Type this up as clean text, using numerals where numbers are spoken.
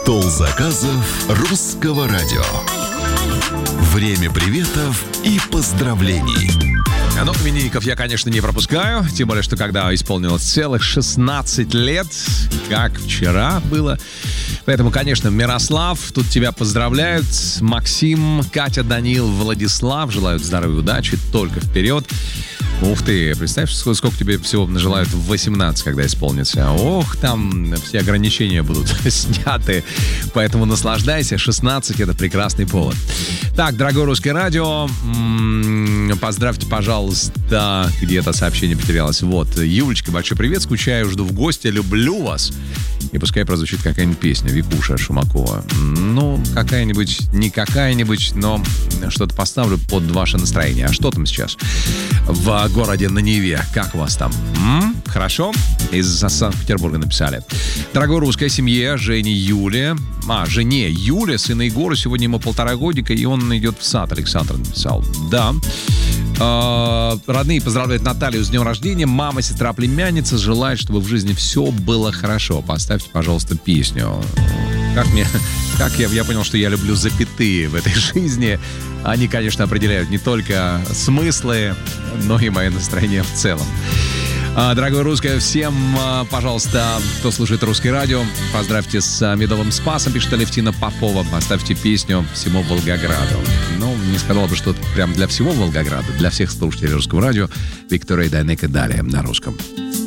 Стол заказов русского радио. Время приветов и поздравлений. Но именинников я, конечно, не пропускаю. Тем более, что когда исполнилось целых 16 лет, как вчера было. Поэтому, конечно, Мирослав, тут тебя поздравляют. Максим, Катя, Данил, Владислав желают здоровья и удачи. Только вперед. Ух ты, представь, сколько тебе всего нажелают в 18, когда исполнится. Ох, там все ограничения будут сняты. Поэтому наслаждайся. 16 — это прекрасный повод. Так, дорогое русское радио, поздравьте, пожалуйста, где-то сообщение потерялось. Вот, Юлечка, большой привет, скучаю, жду в гости, люблю вас. И пускай прозвучит какая-нибудь песня Викуша Шумакова. Ну, какая-нибудь, не какая-нибудь, но что-то поставлю под ваше настроение. А что там сейчас в городе на Неве? Как у вас там? Хорошо? Из Санкт-Петербурга написали. Дорогой русской семье, жене Юле, сына Егора, сегодня ему 1,5 годика, и он идет в сад, Александр написал. Да. Родные поздравляют Наталью с днем рождения. Мама, сестра, племянница желает, чтобы в жизни все было хорошо. Поставьте, пожалуйста, песню. Я понял, что я люблю запятые в этой жизни. Они, конечно, определяют не только смыслы, но и мое настроение в целом. Дорогое русское, всем, пожалуйста, кто слушает русское радио, поздравьте с Медовым Спасом, пишет Алевтина Попова. Поставьте песню всему Волгограду. Ну, не сказал бы, что прям для всего Волгограда, для всех слушателей русского радио. Виктория Дайнека далее на русском.